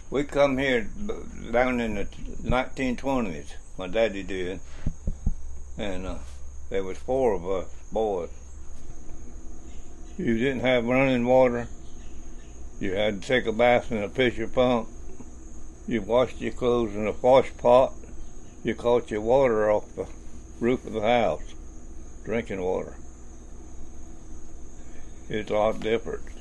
We come here down in the 1920s, my daddy did, and there was 4 of us boys. You didn't have running water. You had to take a bath in a pitcher pump. You washed your clothes in a wash pot. You caught your water off the roof of the house, drinking water. It's a lot different.